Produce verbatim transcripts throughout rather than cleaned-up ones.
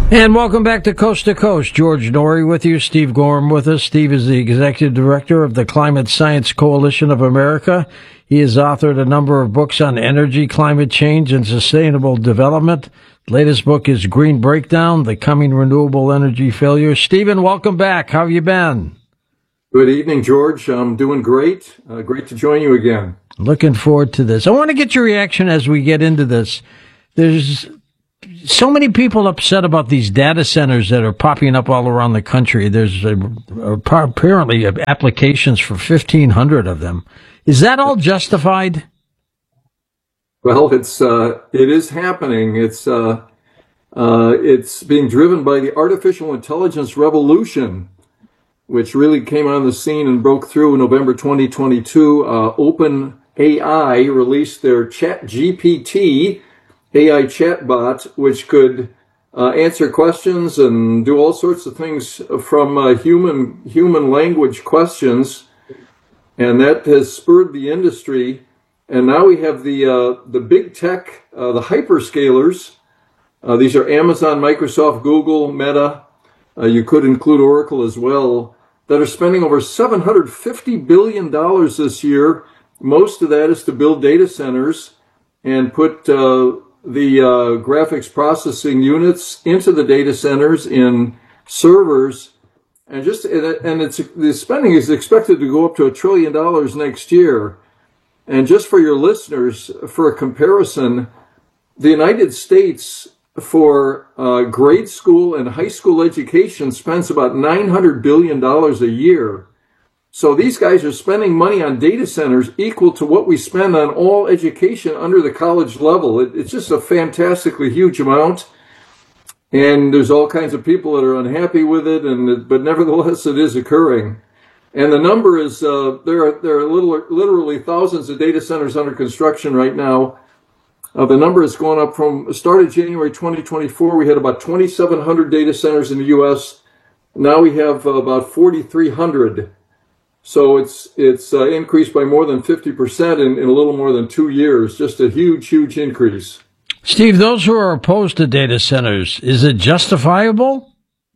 And welcome back to Coast to Coast. George Norrie with you, Steve Gorham with us. Steve is the Executive Director of the Climate Science Coalition of America. He has authored a number of books on energy, climate change, and sustainable development. The latest book is Green Breakdown, The Coming Renewable Energy Failure. Stephen, welcome back. How have you been? Good evening, George. I'm doing great. Uh, great to join you again. Looking forward to this. I want to get your reaction as we get into this. There's so many people upset about these data centers that are popping up all around the country. There's a, apparently applications for fifteen hundred of them. Is that all justified? Well, it's uh, it is happening. It's uh, uh, it's being driven by the artificial intelligence revolution, which really came on the scene and broke through in November twenty twenty-two. Uh, OpenAI released their ChatGPT A I chatbot, which could uh, answer questions and do all sorts of things from uh, human human language questions, and that has spurred the industry. And now we have the uh, the big tech, uh, the hyperscalers. Uh, these are Amazon, Microsoft, Google, Meta. Uh, you could include Oracle as well, that are spending over seven hundred fifty billion dollars this year. Most of that is to build data centers and put uh, the uh, graphics processing units into the data centers in servers, and just and it's the spending is expected to go up to a trillion dollars next year. And just for your listeners, for a comparison, the United States for uh, grade school and high school education spends about nine hundred billion dollars a year. So these guys are spending money on data centers equal to what we spend on all education under the college level. It, it's just a fantastically huge amount. And there's all kinds of people that are unhappy with it, and but nevertheless, it is occurring. And the number is, uh, there are there are little, literally thousands of data centers under construction right now. Uh, the number has gone up from, started January twenty twenty-four, we had about twenty-seven hundred data centers in the U S. Now we have uh, about forty-three hundred. So it's it's uh, increased by more than fifty percent in, in a little more than two years. Just a huge, huge increase. Steve, those who are opposed to data centers, is it justifiable?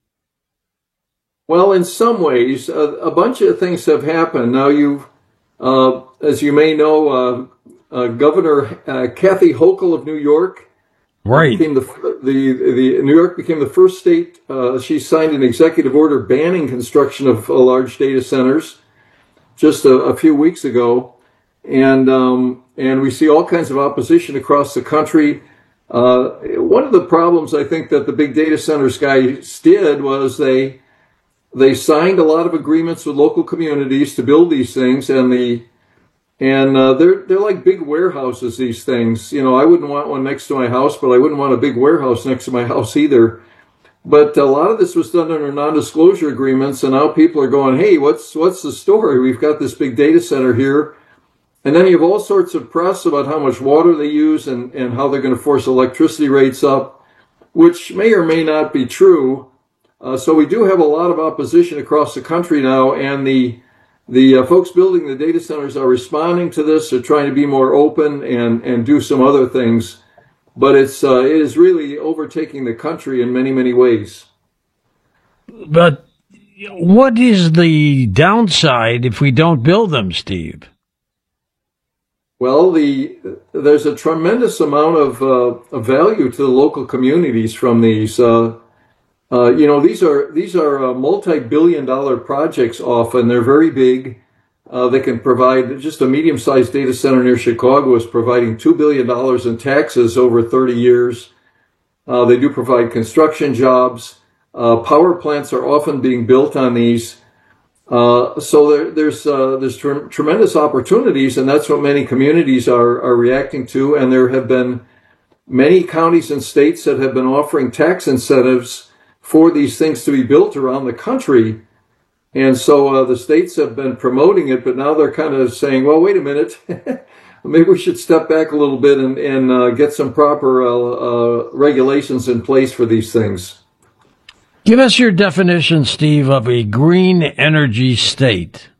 Well, in some ways, uh, a bunch of things have happened. Now, you, uh, as you may know, uh, uh, Governor uh, Kathy Hochul of New York, right, became the the the New York became the first state. Uh, she signed an executive order banning construction of uh, large data centers just a, a few weeks ago, and um, and we see all kinds of opposition across the country. Uh, one of the problems I think that the big data centers guys did was they they signed a lot of agreements with local communities to build these things, and the and uh, they're they're like big warehouses. These things, you know, I wouldn't want one next to my house, but I wouldn't want a big warehouse next to my house either. But a lot of this was done under non-disclosure agreements, and now people are going, "Hey, what's what's the story? We've got this big data center here." And then you have all sorts of press about how much water they use and, and how they're going to force electricity rates up, which may or may not be true. Uh, so we do have a lot of opposition across the country now, and the the uh, folks building the data centers are responding to this. They're trying to be more open and, and do some other things. But it's uh, it is really overtaking the country in many, many ways. But what is the downside if we don't build them, Steve? Well, the there's a tremendous amount of, uh, of value to the local communities from these. Uh, uh, you know, these are these are uh, multi-billion dollar projects often. They're very big. Uh, they can provide, just a medium-sized data center near Chicago is providing two billion dollars in taxes over thirty years. Uh, they do provide construction jobs. Uh, power plants are often being built on these. Uh, so there, there's uh, there's tre- tremendous opportunities, and that's what many communities are, are reacting to. And there have been many counties and states that have been offering tax incentives for these things to be built around the country. And so uh, the states have been promoting it, but now they're kind of saying, well, wait a minute, maybe we should step back a little bit and, and uh, get some proper uh, uh, regulations in place for these things. Give us your definition, Steve, of a green energy state.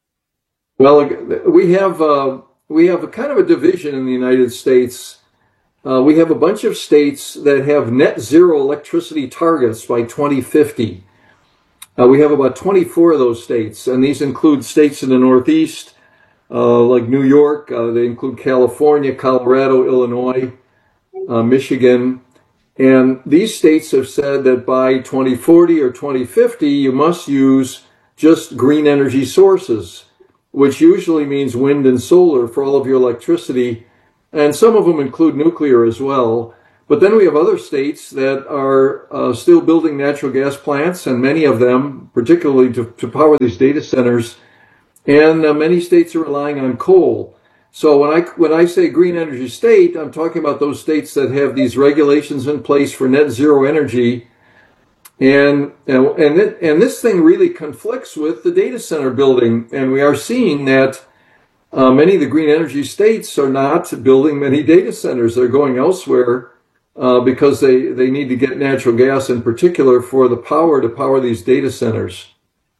Well, we have uh, we have a kind of a division in the United States. uh, we have a bunch of states that have net zero electricity targets by twenty fifty. Uh, we have about twenty-four of those states, and these include states in the Northeast, uh, like New York. Uh, they include California, Colorado, Illinois, uh, Michigan. And these states have said that by twenty forty or twenty fifty, you must use just green energy sources, which usually means wind and solar for all of your electricity. And some of them include nuclear as well. But then we have other states that are uh, still building natural gas plants, and many of them, particularly to, to power these data centers. And uh, many states are relying on coal. So when I when I say green energy state, I'm talking about those states that have these regulations in place for net zero energy, and and and, it, and this thing really conflicts with the data center building, and we are seeing that uh, many of the green energy states are not building many data centers; they're going elsewhere uh, because they they need to get natural gas in particular for the power to power these data centers.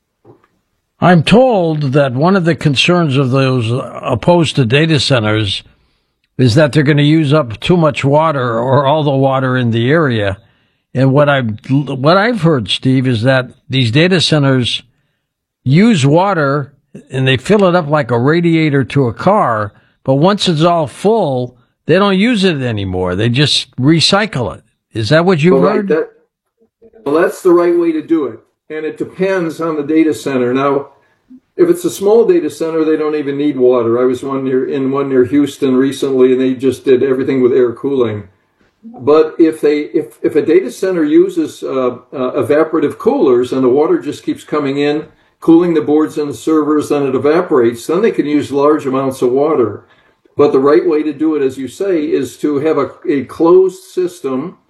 I'm told that one of the concerns of those opposed to data centers is that they're going to use up too much water or all the water in the area. And what I've, what I've heard, Steve, is that these data centers use water and they fill it up like a radiator to a car. But once it's all full, they don't use it anymore. They just recycle it. Is that what you well, heard? Right, that, well, that's the right way to do it. And it depends on the data center. Now, if it's a small data center, they don't even need water. I was one near, in one near Houston recently, and they just did everything with air cooling. But if they, if, if a data center uses uh, uh, evaporative coolers and the water just keeps coming in, cooling the boards and the servers, then it evaporates, then they can use large amounts of water. But the right way to do it, as you say, is to have a, a closed system,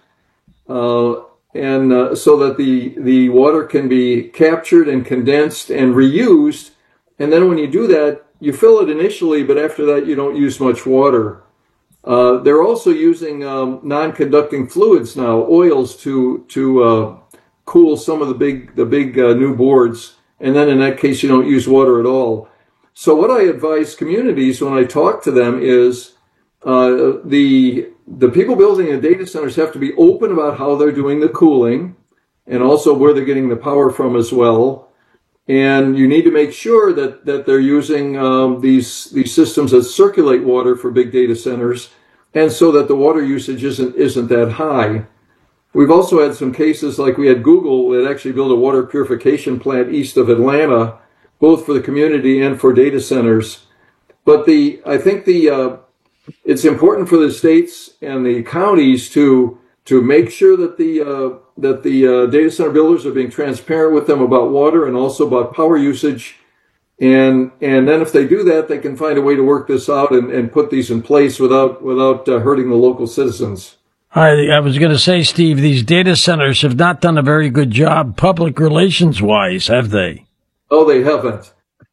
uh, and uh, so that the, the water can be captured and condensed and reused. And then when you do that, you fill it initially, but after that, you don't use much water. Uh, they're also using um, non-conducting fluids now, oils, to to uh, cool some of the big the big uh, new boards. And then in that case, you don't use water at all. So what I advise communities when I talk to them is uh, the the people building the data centers have to be open about how they're doing the cooling and also where they're getting the power from as well. And you need to make sure that, that they're using um, these these systems that circulate water for big data centers, and so that the water usage isn't isn't that high. We've also had some cases like we had Google that actually built a water purification plant east of Atlanta, both for the community and for data centers. But the I think the uh, it's important for the states and the counties to to make sure that the uh, that the uh, data center builders are being transparent with them about water and also about power usage, and and then if they do that, they can find a way to work this out and, and put these in place without without uh, hurting the local citizens. I, I was going to say, Steve, these data centers have not done a very good job public relations wise, have they? Oh, they haven't.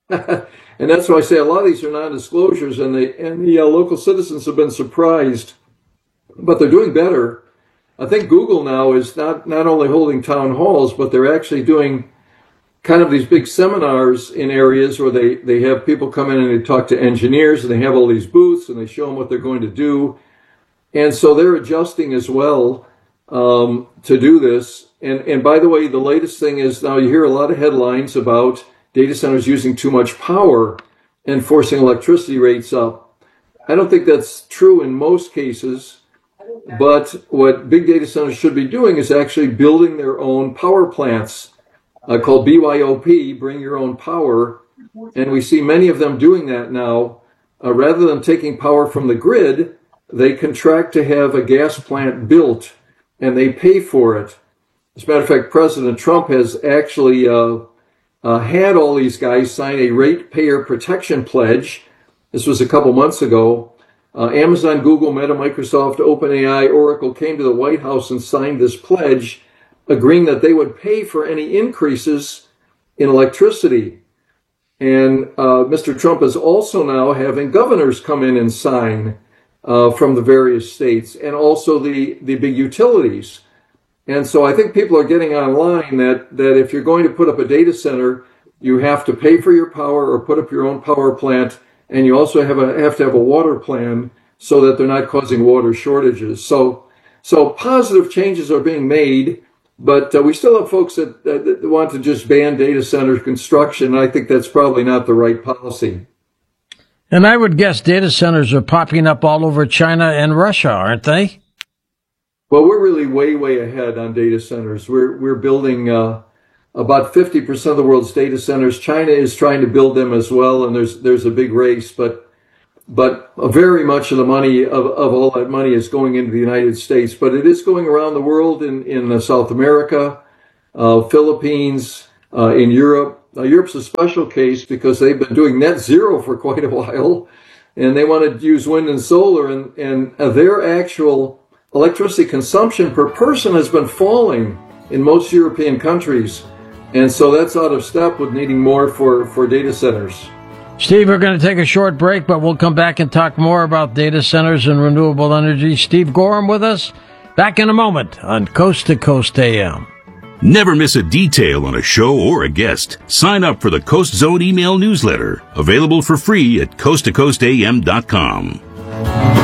And that's why I say a lot of these are non-disclosures, and, they, and the uh, local citizens have been surprised. But they're doing better. I think Google now is not, not only holding town halls, but they're actually doing kind of these big seminars in areas where they, they have people come in and they talk to engineers, and they have all these booths, and they show them what they're going to do. And so they're adjusting as well um, to do this. And, and by the way, the latest thing is now you hear a lot of headlines about data centers using too much power and forcing electricity rates up. I don't think that's true in most cases, but what big data centers should be doing is actually building their own power plants, uh, called B Y O P, bring your own power. And we see many of them doing that now. Uh, rather than taking power from the grid, they contract to have a gas plant built, and they pay for it. As a matter of fact, President Trump has actually uh, Uh, had all these guys sign a ratepayer protection pledge. This was a couple months ago. Uh, Amazon, Google, Meta, Microsoft, OpenAI, Oracle came to the White House and signed this pledge, agreeing that they would pay for any increases in electricity. And uh, Mister Trump is also now having governors come in and sign uh, from the various states, and also the, the big utilities. And so I think people are getting online that, that if you're going to put up a data center, you have to pay for your power or put up your own power plant, and you also have a have to have a water plan so that they're not causing water shortages. So, so positive changes are being made, but uh, we still have folks that, that, that want to just ban data center construction. And I think that's probably not the right policy. And I would guess data centers are popping up all over China and Russia, aren't they? Well, we're really way, way ahead on data centers. We're we're building uh, about fifty percent of the world's data centers. China is trying to build them as well, and there's there's a big race. But but very much of the money of, of all that money is going into the United States. But it is going around the world in in uh, South America, uh, Philippines, uh, in Europe. Uh, Europe's a special case because they've been doing net zero for quite a while, and they want to use wind and solar, and and uh, their actual electricity consumption per person has been falling in most European countries. And so that's out of step with needing more for, for data centers. Steve, we're going to take a short break, but we'll come back and talk more about data centers and renewable energy. Steve Gorham with us. Back in a moment on Coast to Coast A M. Never miss a detail on a show or a guest. Sign up for the Coast Zone email newsletter, available for free at coast to coast a m dot com.